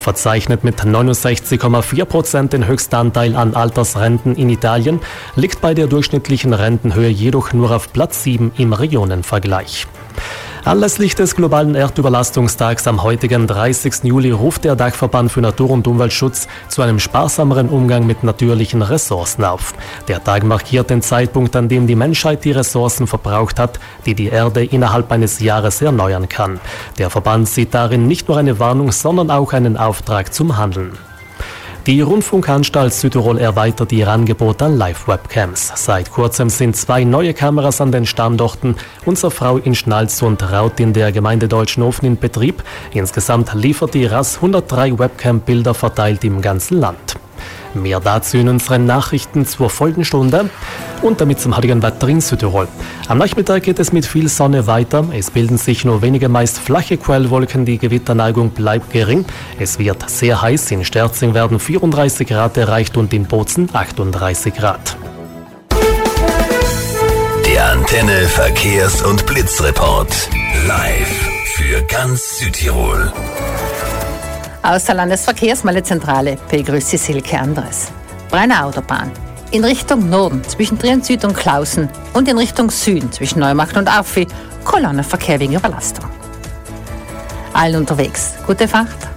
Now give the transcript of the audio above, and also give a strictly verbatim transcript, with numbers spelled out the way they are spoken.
Verzeichnet mit neunundsechzig Komma vier Prozent den höchsten Anteil an Altersrenten in Italien, liegt bei der durchschnittlichen Rentenhöhe jedoch nur auf Platz sieben im Regionenvergleich. Anlässlich des globalen Erdüberlastungstags am heutigen dreißigsten Juli ruft der Dachverband für Natur- und Umweltschutz zu einem sparsameren Umgang mit natürlichen Ressourcen auf. Der Tag markiert den Zeitpunkt, an dem die Menschheit die Ressourcen verbraucht hat, die die Erde innerhalb eines Jahres erneuern kann. Der Verband sieht darin nicht nur eine Warnung, sondern auch einen Auftrag zum Handeln. Die Rundfunkanstalt Südtirol erweitert ihr Angebot an Live-Webcams. Seit kurzem sind zwei neue Kameras an den Standorten Unser Frau in Schnalz und Raut in der Gemeinde Deutschenhofen in Betrieb. Insgesamt liefert die R A S hundertdrei Webcam-Bilder verteilt im ganzen Land. Mehr dazu in unseren Nachrichten zur folgenden Stunde und damit zum heutigen Wetter in Südtirol. Am Nachmittag geht es mit viel Sonne weiter. Es bilden sich nur wenige meist flache Quellwolken, die Gewitterneigung bleibt gering. Es wird sehr heiß, in Sterzing werden vierunddreißig Grad erreicht und in Bozen achtunddreißig Grad. Der Antenne Verkehrs- und Blitzreport live für ganz Südtirol. Aus der Landesverkehrsmeldezentrale begrüßt Sie Silke Andres. Brenner Autobahn. In Richtung Norden zwischen Trier-Süd und Klausen und in Richtung Süden zwischen Neumarkt und Aufi Kolonnenverkehr wegen Überlastung. Allen unterwegs. Gute Fahrt.